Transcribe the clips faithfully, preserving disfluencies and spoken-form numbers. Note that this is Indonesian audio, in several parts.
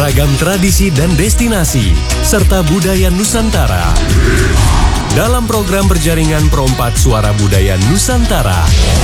Ragam tradisi dan destinasi, serta budaya Nusantara. Dalam program berjaringan Perompat Suara Budaya Nusantara.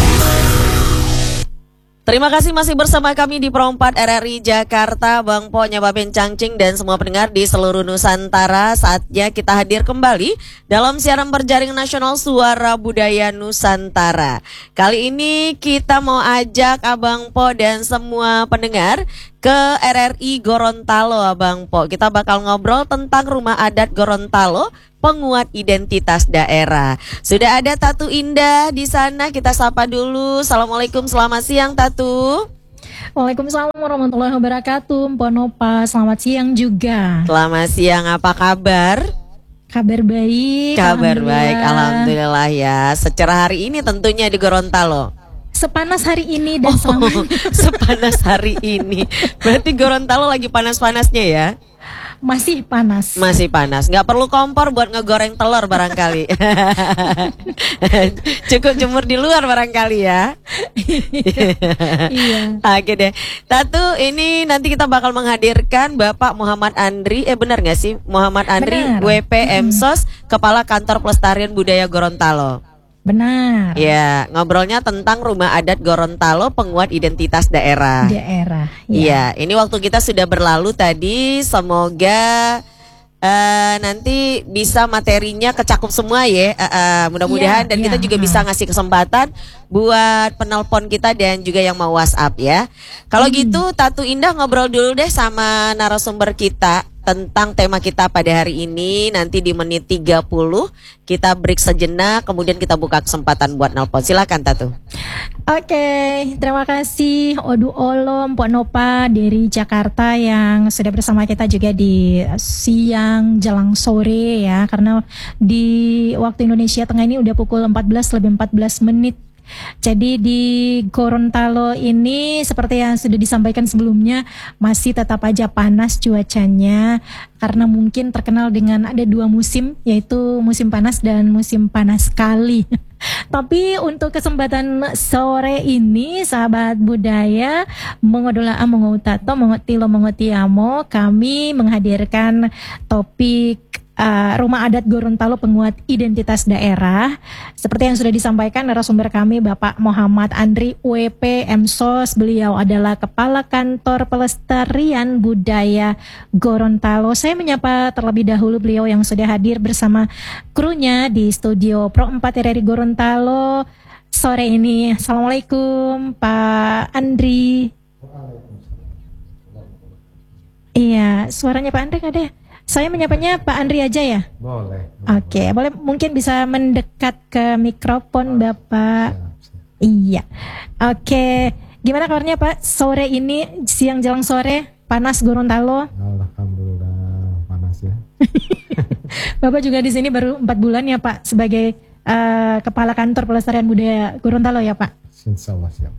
Terima kasih masih bersama kami di Perompat R R I Jakarta, Bang Po, Nyababen Cangcing, dan semua pendengar di seluruh Nusantara. Saatnya kita hadir kembali dalam siaran berjaringan nasional Suara Budaya Nusantara. Kali ini kita mau ajak Abang Po dan semua pendengar ke R R I Gorontalo, Abang Po. Kita bakal ngobrol tentang rumah adat Gorontalo, penguat identitas daerah. Sudah ada Tatu Indah di sana, kita sapa dulu. Assalamualaikum, selamat siang Tatu. Waalaikumsalam warahmatullahi wabarakatuh, Mpok Nopa. Selamat siang juga. Selamat siang, apa kabar? Kabar baik. Kabar baik, alhamdulillah ya. Secerah hari ini tentunya di Gorontalo. Sepanas hari ini dan oh, selamanya. Sepanas hari ini. Berarti Gorontalo lagi panas-panasnya ya? Masih panas. Masih panas. Nggak perlu kompor buat ngegoreng telur barangkali. Cukup jemur di luar barangkali ya. Iya. Oke deh. Tatu, ini nanti kita bakal menghadirkan Bapak Muhammad Andri. Eh benar nggak sih? Muhammad Andri, benar. W P M S O S, Kepala Kantor Pelestarian Budaya Gorontalo. Benar. Ya, ngobrolnya tentang rumah adat Gorontalo, penguat identitas daerah. Daerah. Iya, ya, ini waktu kita sudah berlalu tadi. Semoga uh, nanti bisa materinya kecakup semua ya. Uh, uh, mudah-mudahan ya, dan ya, kita juga uh. bisa ngasih kesempatan buat penelpon kita dan juga yang mau WhatsApp ya. Kalau hmm. gitu, Tatu Indah ngobrol dulu deh sama narasumber kita tentang tema kita pada hari ini. Nanti di menit tiga puluh kita break sejenak, kemudian kita buka kesempatan buat nelpon. Silakan Tatu. Oke, terima kasih Odu Olom, Mpok Nopa dari Jakarta yang sudah bersama kita juga di siang jelang sore ya. Karena di waktu Indonesia Tengah ini udah pukul empat belas lebih empat belas menit. Jadi di Gorontalo ini seperti yang sudah disampaikan sebelumnya masih tetap aja panas cuacanya karena mungkin terkenal dengan ada dua musim, yaitu musim panas dan musim panas sekali. Tapi untuk kesempatan sore ini sahabat budaya Mongodola Mongotato Mongotilo Mongotiamo, kami menghadirkan topik Uh, rumah adat Gorontalo penguat identitas daerah. Seperti yang sudah disampaikan narasumber kami Bapak Muhammad Andri W P M S O S. Beliau adalah Kepala Kantor Pelestarian Budaya Gorontalo. Saya menyapa terlebih dahulu beliau yang sudah hadir bersama krunya di studio Pro empat R R I Gorontalo sore ini. Assalamualaikum Pak Andri. Iya, suaranya Pak Andri nggak ada ya? Saya menyapanya Pak Andri aja ya? Boleh. Oke, boleh mungkin bisa mendekat ke mikrofon Bapak. Siap, siap. Iya. Oke, gimana kabarnya Pak? Sore ini, siang jelang sore, panas Gorontalo? Alhamdulillah panas ya. Bapak juga di sini baru empat bulan ya Pak sebagai uh, Kepala Kantor Pelestarian Budaya Gorontalo ya Pak? Insya Allah siap.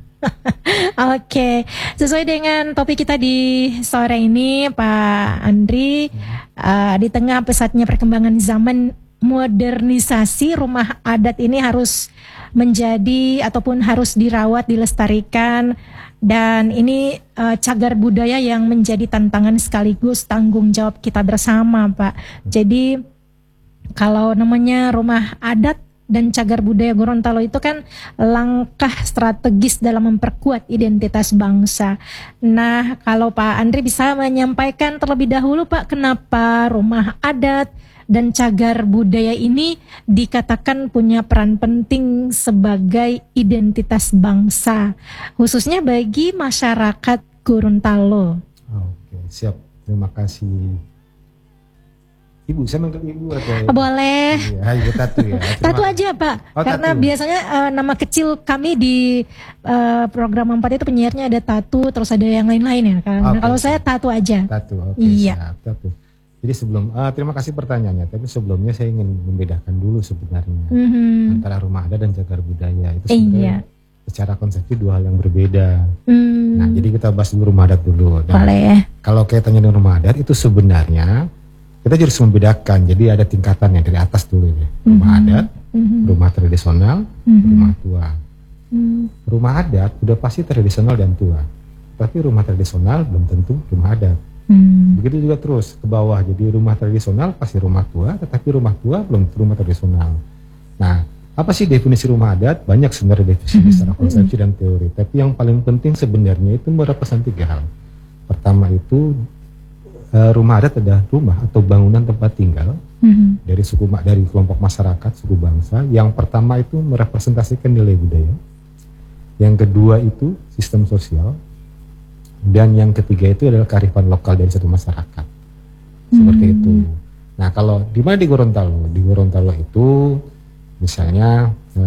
Oke, sesuai dengan topik kita di sore ini Pak Andri, uh, di tengah pesatnya perkembangan zaman modernisasi, rumah adat ini harus menjadi ataupun harus dirawat, dilestarikan, dan ini uh, cagar budaya yang menjadi tantangan sekaligus tanggung jawab kita bersama Pak. Jadi kalau namanya rumah adat dan cagar budaya Gorontalo itu kan langkah strategis dalam memperkuat identitas bangsa. Nah, kalau Pak Andri bisa menyampaikan terlebih dahulu Pak, kenapa rumah adat dan cagar budaya ini dikatakan punya peran penting sebagai identitas bangsa, khususnya bagi masyarakat Gorontalo. Oke, siap. Terima kasih. Ibu, saya manggil ibu atau? Boleh. Iya, ibu Tatu ya. Terima... Tatu aja Pak, oh, karena Tatu. biasanya uh, nama kecil kami di uh, program empat itu penyiarnya ada Tatu, terus ada yang lain-lain ya kan. Okay. Kalau saya Tatu aja. Tatu, oke. Okay, iya. Siap, Tatu. Jadi sebelum, uh, terima kasih pertanyaannya. Tapi sebelumnya saya ingin membedakan dulu sebenarnya mm-hmm. antara rumah adat dan cagar budaya itu sebenarnya. Iya. Secara konsepsi dua hal yang berbeda. Mm. Nah, jadi kita bahas dulu rumah adat dulu. Nah, boleh. Kalau kaitannya dengan rumah adat itu sebenarnya kita harus membedakan, jadi ada tingkatannya dari atas dulu ya. Rumah mm-hmm. adat, mm-hmm. rumah tradisional, mm-hmm. rumah tua. Mm. Rumah adat udah pasti tradisional dan tua. Tapi rumah tradisional belum tentu rumah adat. Hmm. Begitu juga terus ke bawah. Jadi rumah tradisional pasti rumah tua, tetapi rumah tua belum rumah tradisional. Nah, apa sih definisi rumah adat? Banyak sebenarnya definisi hmm. secara konsepsi dan teori. Tapi yang paling penting sebenarnya itu merepresentasi tiga hal. Pertama itu uh, rumah adat adalah rumah atau bangunan tempat tinggal hmm. dari suku dari kelompok masyarakat, suku bangsa. Yang pertama itu merepresentasikan nilai budaya. Yang kedua itu sistem sosial. Dan yang ketiga itu adalah kearifan lokal dari satu masyarakat. Seperti hmm. itu. Nah, kalau di mana di Gorontalo? Di Gorontalo itu misalnya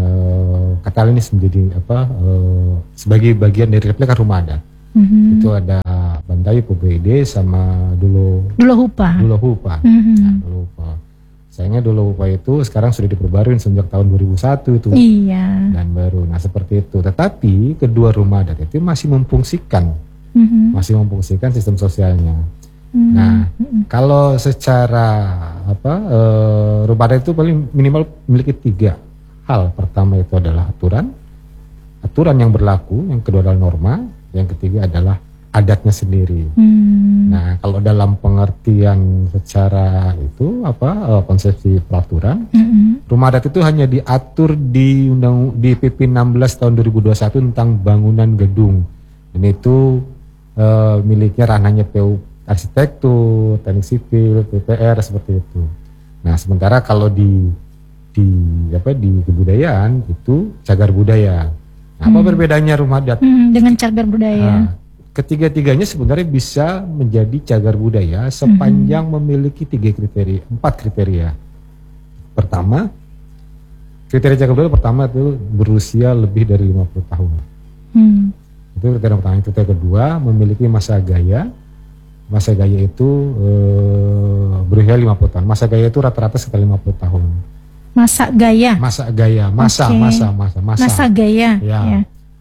eh, kata ini menjadi apa eh, sebagai bagian dari replika rumah adat. Hmm. Itu ada Bantayu, P B I D sama Dulo Dulo Hupa. Hmm. Dulo Hupa. Hmm. Nah, Dulo Hupa. Sayangnya Dulo Hupa itu sekarang sudah diperbarui sejak tahun dua ribu satu itu. Iya. Dan baru. Nah, seperti itu. Tetapi kedua rumah adat itu masih memfungsikan Mm-hmm. masih memfungsikan sistem sosialnya. Mm-hmm. Nah, mm-hmm. kalau secara apa e, rumah adat itu paling minimal memiliki tiga hal. Pertama itu adalah aturan, aturan yang berlaku. Yang kedua adalah norma. Yang ketiga adalah adatnya sendiri. Mm-hmm. Nah, kalau dalam pengertian secara itu apa e, konsepsi peraturan, mm-hmm. rumah adat itu hanya diatur di undang di P P enam belas tahun dua ribu dua puluh satu tentang bangunan gedung. Dan itu Uh, miliknya ranahnya P U arsitektur, teknik sipil, P P R seperti itu. Nah, sementara kalau di di apa di kebudayaan itu cagar budaya. Nah, hmm. apa perbedaannya rumah adat hmm, dengan cagar budaya? Nah, ketiga-tiganya sebenarnya bisa menjadi cagar budaya sepanjang hmm. memiliki tiga kriteria, empat kriteria. Pertama, kriteria cagar budaya pertama itu berusia lebih dari lima puluh tahun. Hmm. Itu kriteria pertama. Kriteria kedua memiliki masa gaya. Masa gaya itu e, berusia lima puluh tahun. Masa gaya itu rata-rata sekitar lima puluh tahun. Masa gaya. Masa gaya, masa, okay. masa, masa, masa. Masa gaya. Ya. Ya.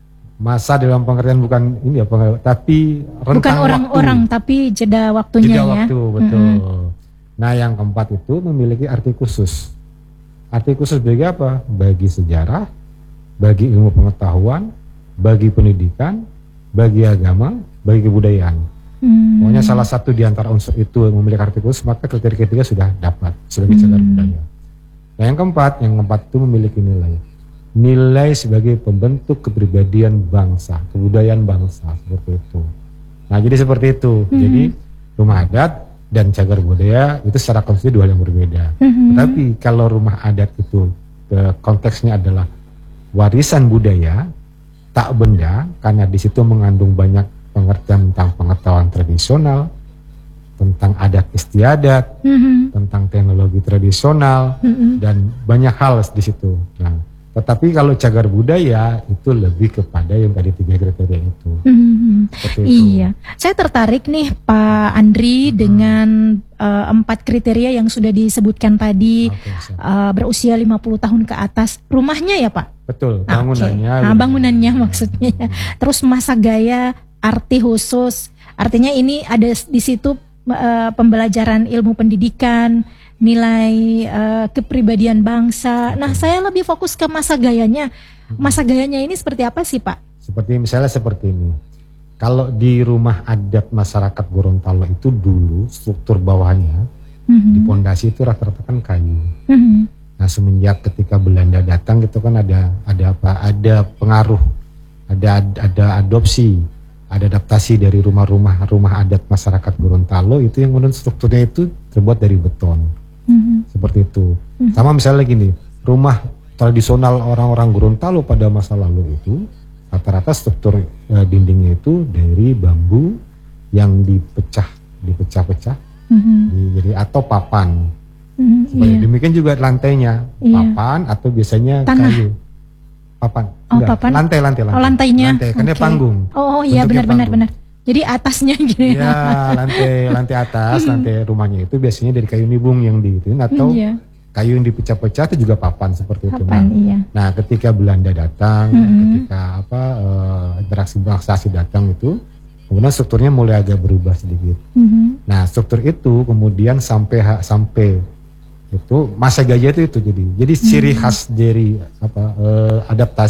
Masa dalam pengertian bukan ini ya, tapi rentang bukan orang-orang, tapi jeda waktunya. Jeda ya. waktu, betul. Mm-hmm. Nah, yang keempat itu memiliki arti khusus. Arti khusus bagi apa? Bagi sejarah, bagi ilmu pengetahuan, bagi pendidikan, bagi agama, bagi kebudayaan. Hmm. Pokoknya salah satu di antara unsur itu yang memiliki arti khusus, maka kriteria ketiga sudah dapat sebagai cagar hmm. budaya. Nah, yang keempat, yang keempat itu memiliki nilai. Nilai sebagai pembentuk kepribadian bangsa, kebudayaan bangsa, seperti itu. Nah, jadi seperti itu. Hmm. Jadi rumah adat dan cagar budaya itu secara konsepsi dua hal yang berbeda. Hmm. Tetapi kalau rumah adat itu konteksnya adalah warisan budaya, tak benda, karena di situ mengandung banyak pengertian tentang pengetahuan tradisional, tentang adat istiadat, mm-hmm. tentang teknologi tradisional, mm-hmm. dan banyak hal di situ. Nah, tetapi kalau cagar budaya itu lebih kepada yang tadi tiga kriteria itu. Mm-hmm. Seperti itu. Iya, saya tertarik nih Pak Andri hmm. dengan uh, empat kriteria yang sudah disebutkan tadi, okay, uh, berusia lima puluh tahun ke atas. Rumahnya ya Pak? Betul, bangunannya. Okay. Nah, bangunannya maksudnya. Terus masa gaya, arti khusus. Artinya ini ada di situ uh, pembelajaran ilmu pendidikan, nilai uh, kepribadian bangsa. Nah, saya lebih fokus ke masa gayanya. Masa gayanya ini seperti apa sih Pak? Seperti misalnya seperti ini. Kalau di rumah adat masyarakat Gorontalo itu dulu struktur bawahnya mm-hmm. di pondasi itu rata-rata kan kayu. Mm-hmm. Nah, semenjak ketika Belanda datang gitu kan ada ada apa? Ada pengaruh, ada ada adopsi, ada adaptasi dari rumah-rumah rumah adat masyarakat Gorontalo itu yang kemudian strukturnya itu terbuat dari beton. Mm-hmm. Seperti itu. Mm-hmm. Sama misalnya gini, rumah tradisional orang-orang Gorontalo pada masa lalu itu rata-rata struktur e, dindingnya itu dari bambu yang dipecah, dipecah-pecah, mm-hmm. di, jadi atau papan. Mm, iya. Demikian juga lantainya, iya. papan atau biasanya tanah. Kayu. Papan. Oh, Enggak, papan. Lantai, lantai, lantai. Oh, lantainya. Lantai, karena okay. panggung. Oh, iya benar-benar benar. Jadi atasnya gitu. Iya, lantai lantai atas, lantai rumahnya itu biasanya dari kayu nibung yang di itu atau iya. kayu yang dipecah-pecah itu juga papan seperti papan, itu. Nah, iya. nah, ketika Belanda datang, mm-hmm. ketika apa uh, interaksi bangsa datang itu, kemudian strukturnya mulai agak berubah sedikit. Mm-hmm. Nah, struktur itu kemudian sampai sampai itu masa gaya itu itu jadi jadi ciri hmm. khas dari apa uh, adaptasi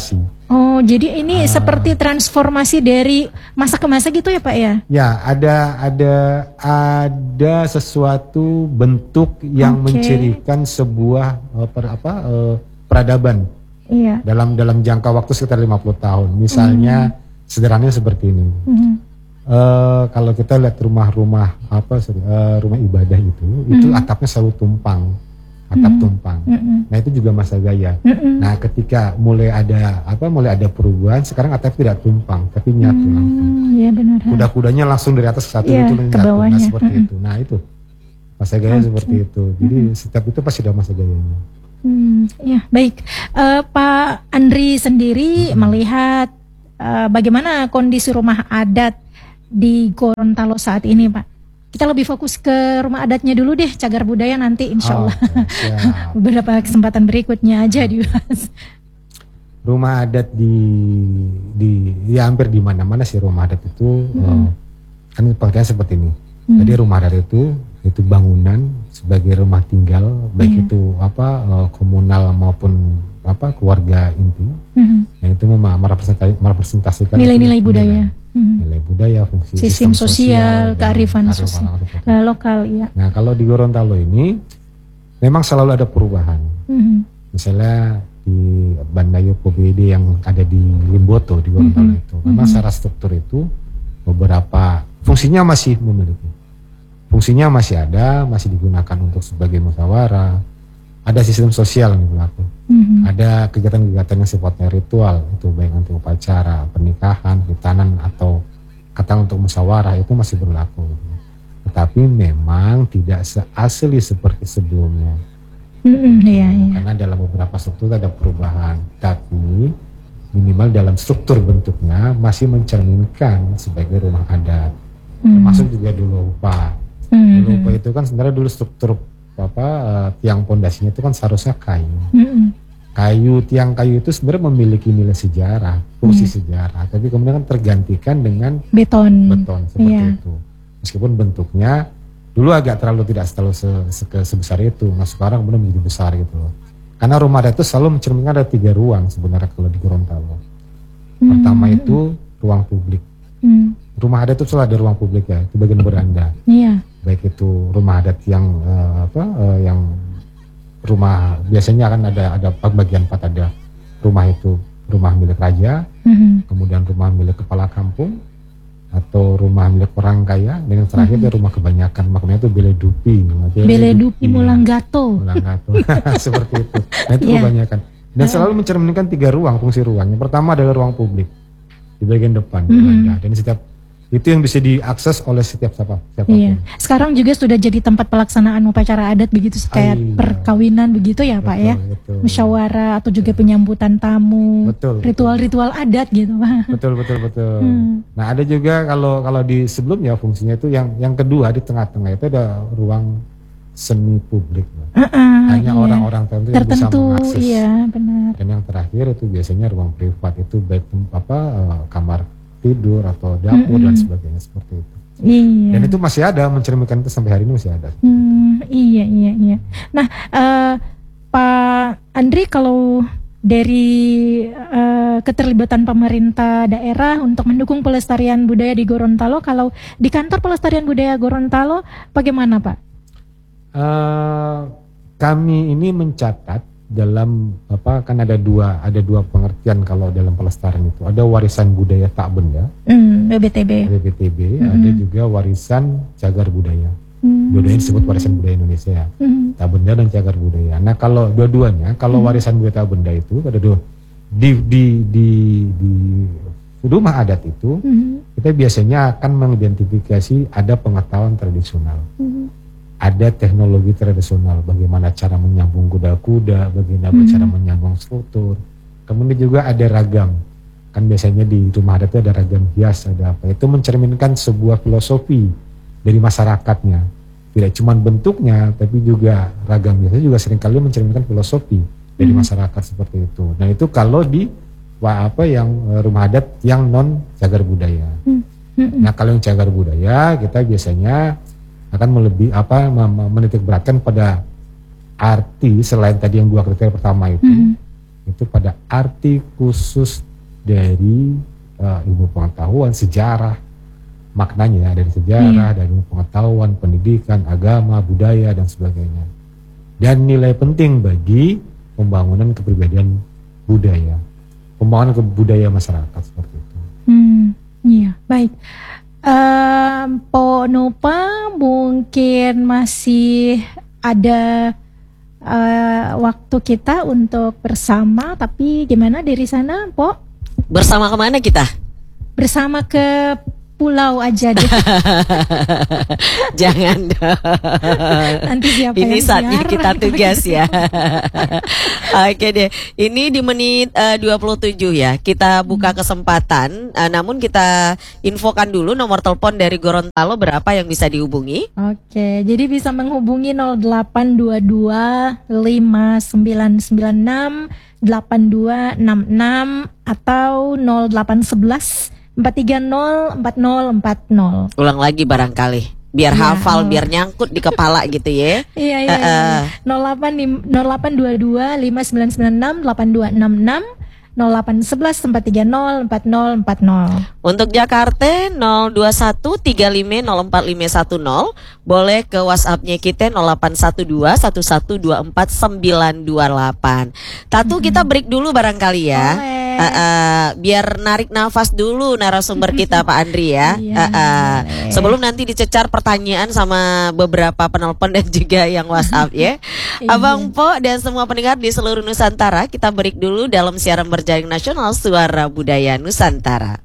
Oh, jadi ini uh, seperti transformasi dari masa ke masa gitu ya Pak ya? Ya, ada ada ada sesuatu bentuk yang okay. mencirikan sebuah uh, per, apa uh, peradaban. Iya. Dalam dalam jangka waktu sekitar lima puluh tahun. Misalnya mm. sederhananya seperti ini. Mm. Uh, kalau kita lihat rumah-rumah apa uh, rumah ibadah itu, mm. itu atapnya selalu tumpang, atap mm. tumpang. Mm. Nah itu juga masa gaya. Mm. Nah ketika mulai ada apa, mulai ada perubahan, sekarang atap tidak tumpang, tapi nyatu mm. langsung. Ya, benar. Kuda-kudanya langsung dari atas ke satu ya, itu menyatu. Nah seperti mm. itu. Nah itu masa gaya okay. seperti itu. Jadi mm. setiap itu pasti ada masa gayanya. Hmm, ya baik. Uh, Pak Andri sendiri mm. melihat uh, bagaimana kondisi rumah adat di Gorontalo saat ini Pak. Kita lebih fokus ke rumah adatnya dulu deh, cagar budaya nanti insya Allah. Oh, beberapa kesempatan berikutnya aja dibahas. Rumah adat di di ya hampir di mana-mana sih rumah adat itu hmm. uh, kan pengertian seperti ini. Hmm. Jadi rumah adat itu itu bangunan sebagai rumah tinggal baik yeah. itu apa uh, komunal maupun apa keluarga inti. Hmm. Yang itu merepresentasikan nilai-nilai budaya. Hmm. Nilai budaya, fungsi sistem, sistem sosial, kearifan sosial uh, lokal ya. Nah kalau di Gorontalo ini memang selalu ada perubahan. Hmm. Misalnya di Bandayo P B D yang ada di Limboto di Gorontalo hmm. itu, memang hmm. secara struktur itu beberapa fungsinya masih memiliki, fungsinya masih ada, masih digunakan untuk sebagai musyawarah. Ada sistem sosial yang berlaku, mm-hmm. ada kegiatan-kegiatan yang sifatnya ritual, itu baik untuk upacara, pernikahan, hitanan atau kata untuk musyawarah itu masih berlaku. Tetapi memang tidak seasli seperti sebelumnya, mm-hmm, iya, iya. karena dalam beberapa struktur ada perubahan. Tapi minimal dalam struktur bentuknya masih mencerminkan sebagai rumah adat, mm-hmm. termasuk juga dulu lupa. Mm-hmm. Dulu lupa itu kan sebenarnya dulu struktur apa uh, tiang pondasinya itu kan seharusnya kayu. Mm-hmm. Kayu tiang kayu itu sebenarnya memiliki nilai sejarah, fungsi yeah. sejarah, tapi kemudian kan tergantikan dengan beton. Beton seperti yeah. itu. Meskipun bentuknya dulu agak terlalu tidak terlalu se, se, sebesar itu. Nah sekarang kemudian menjadi besar gitu loh. Karena rumah adat itu selalu mencerminkan ada tiga ruang sebenarnya kalau di Gorontalo. Mm-hmm. Pertama itu ruang publik. Mm. Rumah adat itu selalu ada ruang publik ya, itu bagian beranda. Iya. Yeah. Baik itu rumah adat yang uh, apa uh, yang rumah biasanya kan ada ada bagian empat, ada rumah itu rumah milik raja, mm-hmm. kemudian rumah milik kepala kampung atau rumah milik orang kaya, dan yang terakhir mm-hmm. itu rumah kebanyakan, makanya itu beledupi. Beledupi Mulanggato. Mulanggato seperti itu. Nah itu yeah. kebanyakan. Dan selalu mencerminkan tiga ruang, fungsi ruang. Yang pertama adalah ruang publik di bagian depan, mm-hmm. dan setiap itu yang bisa diakses oleh setiap siapa siapapun. Iya. Sekarang juga sudah jadi tempat pelaksanaan upacara adat begitu kayak Ayah. perkawinan begitu ya betul, Pak ya. Betul. Musyawarah atau juga penyambutan tamu. Betul. Ritual-ritual adat gitu Pak. Betul betul betul. Hmm. Nah ada juga kalau kalau di sebelumnya fungsinya itu yang yang kedua di tengah-tengah itu ada ruang semi publik. Uh-uh, Hanya iya. orang-orang tertentu, tertentu yang bisa mengakses. Iya benar. Dan yang terakhir itu biasanya ruang privat itu baik apa uh, kamar tidur atau dapur mm-hmm. dan sebagainya seperti itu. Iya. Dan itu masih ada, mencerminkan itu sampai hari ini masih ada. Hmm, iya iya iya. Nah, uh, Pak Andri, kalau dari uh, keterlibatan pemerintah daerah untuk mendukung pelestarian budaya di Gorontalo, kalau di kantor pelestarian budaya Gorontalo bagaimana Pak? Uh, kami ini mencatat dalam apa kan ada dua ada dua pengertian kalau dalam pelestarian itu, ada warisan budaya tak benda mm, B B T B, B B T B mm-hmm. ada juga warisan cagar budaya. Mm. Dua-duanya disebut warisan budaya Indonesia, mm. tak benda dan cagar budaya. Nah kalau dua-duanya, kalau mm. warisan budaya tak benda itu ada dua di di di di rumah adat itu mm. kita biasanya akan mengidentifikasi ada pengetahuan tradisional. Mm. Ada teknologi tradisional, bagaimana cara menyambung kuda-kuda, bagaimana mm-hmm. cara menyambung struktur. Kemudian juga ada ragam. Kan biasanya di rumah adat itu ada ragam hias, ada apa. Itu mencerminkan sebuah filosofi dari masyarakatnya. Tidak cuma bentuknya, tapi juga ragam biasanya juga seringkali mencerminkan filosofi dari mm-hmm. masyarakat seperti itu. Nah itu kalau di wah, apa yang rumah adat yang non cagar budaya. Mm-hmm. Nah kalau yang cagar budaya kita biasanya akan melebih apa menitik beratkan pada arti selain tadi yang dua kriteria pertama itu, mm-hmm. itu pada arti khusus dari uh, ilmu pengetahuan, sejarah, maknanya dari sejarah, yeah. dari ilmu pengetahuan, pendidikan, agama, budaya dan sebagainya. Dan nilai penting bagi pembangunan kepribadian budaya, pembangunan kebudayaan masyarakat seperti itu. Hmm, iya, baik. Um, Po Nopa mungkin masih ada uh, waktu kita untuk bersama, tapi gimana dari sana, Po? Bersama kemana kita? Bersama ke pulau aja deh. Jangan dong. Nanti siapa ini yang saatnya siar? kita tugas ya. Oke deh. Ini di menit uh, dua puluh tujuh ya. Kita buka kesempatan. Uh, namun kita infokan dulu nomor telepon dari Gorontalo berapa yang bisa dihubungi. Oke, jadi bisa menghubungi nol delapan dua dua lima sembilan sembilan enam delapan dua enam enam atau nol delapan sebelas empat tiga nol empat nol empat nol. Ulang lagi barangkali biar ya, hafal, oh. biar nyangkut di kepala gitu ya. Iya iya. Uh, uh. nol delapan dua dua lima sembilan sembilan enam delapan dua enam enam nol delapan sebelas empat tiga nol empat nol empat nol. Untuk Jakarta nol dua satu tiga lima nol empat lima satu nol. Boleh ke WhatsApp-nya kita nol delapan satu dua satu satu dua empat sembilan dua delapan. Tatu, mm-hmm. kita break dulu barangkali ya. Uh, uh, biar narik nafas dulu narasumber kita Pak Andri ya. uh, uh, Sebelum nanti dicecar pertanyaan sama beberapa penelpon dan juga yang WhatsApp ya. Abang Po dan semua pendengar di seluruh Nusantara, kita break dulu dalam siaran berjaring nasional Suara Budaya Nusantara.